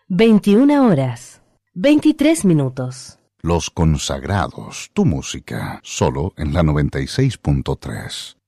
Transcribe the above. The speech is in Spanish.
21 horas, 23 minutos. Los Consagrados, tu música, solo en la 96.3.